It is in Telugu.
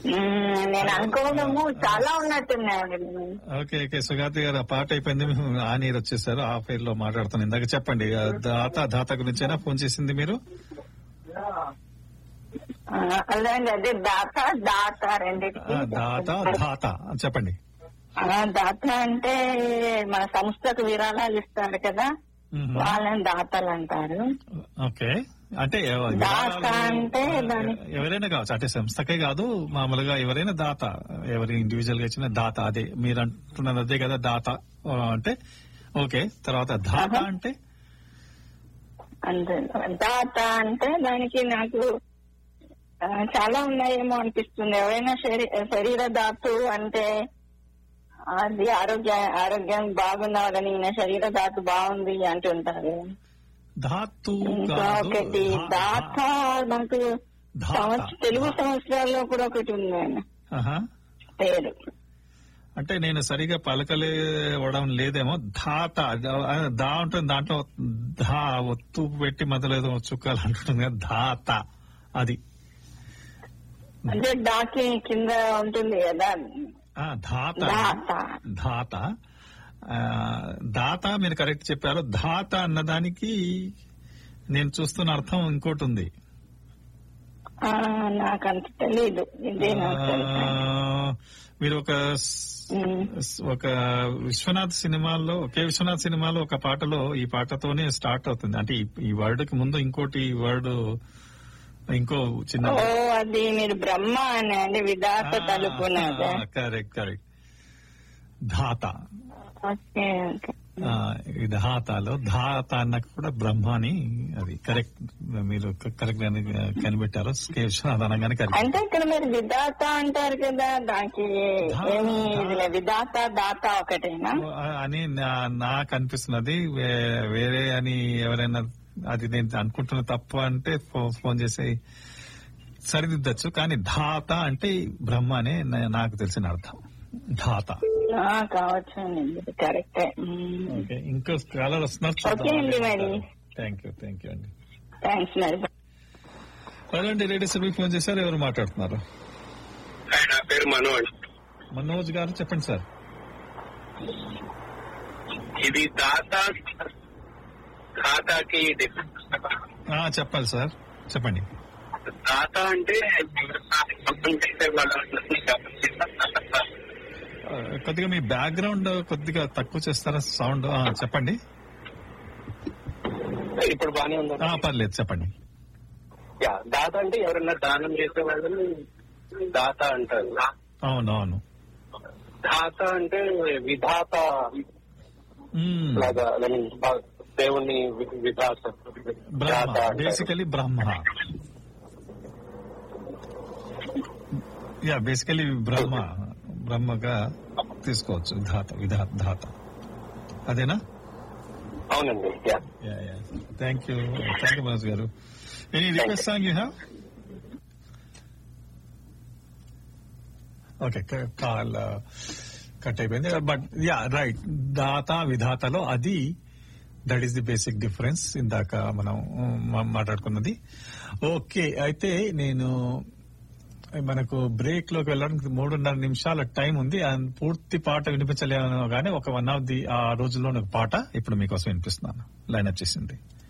నేను అనుకోవడము చాలా ఉన్నట్టున్నాయి. ఓకే ఓకే సుగాతి గారు, ఆ పాట అయిపోయింది, మేము ఆ నీరు వచ్చేసారు, ఆ ఫైర్ లో మాట్లాడుతాను. ఇందాక చెప్పండి, దాత గురించేనా ఫోన్ చేసింది మీరు? అదే దాత రెండింటికి దాత చెప్పండి. దాత అంటే మన సంస్థకు విరాళాలు ఇస్తారు కదా, వాళ్ళని దాతలు అంటారు. ఓకే, అంటే దాత అంటే ఎవరైనా కావచ్చు, అంటే సంస్థకే కాదు, మామూలుగా ఎవరైనా దాత, ఎవరి ఇండివిజువల్ గా ఇచ్చిన దాత, అదే మీరు అంటున్నది అదే కదా దాత అంటే. ఓకే, తర్వాత దాత అంటే దాత అంటే దానికి నాకు చాలా ఉన్నాయేమో అనిపిస్తుంది. ఎవరైనా శరీర ధాతు అంటే అది ఆరోగ్యం బాగున్నవాడని, ఈయన శరీర ధాతు బాగుంది అంటుంటారు. ధాతు ఒకటి దాత నాకు తెలుగు సంవత్సరాల్లో కూడా ఒకటి ఉంది ఆయన పేరు. అంటే నేను సరిగా పలకలేవడం లేదేమో. ధాత దా ఉంటుంది, దాంట్లో ధా ఒత్తు పెట్టి మొదలు ఏదో చుక్కాలు అంటుంది కదా, ధాత. అది అంటే డాకి కింద ఉంటుంది కదా, ధాత. దాత మీరు కరెక్ట్ చెప్పారు. ధాత అన్నదానికి నేను చూస్తున్న అర్థం ఇంకోటి ఉంది. నాకు అంత తెలీదు. మీరు ఒక విశ్వనాథ్ సినిమాలో, విశ్వనాథ్ సినిమాలో ఒక పాటలో ఈ పాటతోనే స్టార్ట్ అవుతుంది. అంటే ఈ వర్డ్ కి ముందు ఇంకోటి వర్డ్, ఇంకో చిన్న, అది మీరు బ్రహ్మ అని విధాత తలుపునది. కరెక్ట్ ధాత. ధాతలో ధాత అన్న కూడా బ్రహ్మ అని, అది కరెక్ట్, మీరు కరెక్ట్ గానే కనిపెట్టారు. అనగానే అంటే ఇక్కడ మీరు విధాత అంటారు కదా, దానికి విధాత దాత ఒకటేనా అని నాకు అనిపిస్తున్నది. వేరే అని ఎవరైనా, అది నేను అనుకుంటున్న తప్పు అంటే ఫోన్ చేసి సరిదిద్దచ్చు. కానీ ధాత అంటే బ్రహ్మ అనే నాకు తెలిసిన అర్థం. ధాత కావచ్చు, కరెక్టే. ఓకే, ఇంకో కాలర్ వస్తున్నారు. థ్యాంక్ యూ అండి. అదండి, రేడియో సర్వీస్ ఫోన్ చేశారు. ఎవరు మాట్లాడుతున్నారు? నా పేరు మనోజ్ గారు, చెప్పండి సార్. ఇది దాతాకి చెప్పాలి సార్, చెప్పండి. దాత అంటే కొద్దిగా మీ బ్యాక్గ్రౌండ్ కొద్దిగా తక్కువ చేస్తారా సౌండ్? చెప్పండి. ఇప్పుడు బానే ఉందా? పర్లేదు, చెప్పండి. దాత అంటే ఎవరన్నా దానం చేసే వాళ్ళని దాత అంటారు. అవునవును. దాత అంటే విధాత లాగా, దేవుణ్ణి విధాత, బేసికలీ బ్రహ్మ. బేసికలీ బ్రహ్మగా తీసుకోవచ్చు. ధాత అదేనా? అవునండి. థ్యాంక్ యూ మనోజ్ గారు. Any request song you have? Okay, call cut అయిపోయింది. బట్ రైట్, దాత విధాతలో అది, that is the basic difference ఇందాక మనం మాట్లాడుకున్నది. ఓకే, అయితే నేను మనకు బ్రేక్ లోకి వెళ్ళడానికి 3.5 నిమిషాల టైం ఉంది. పూర్తి పాట వినిపించలేను కానీ ఒక 1 ఆఫ్ ది ఆ రోజుల్లోని పాట ఇప్పుడు మీకోసం వినిపిస్తున్నాను. లైన్ అప్ చేసింది.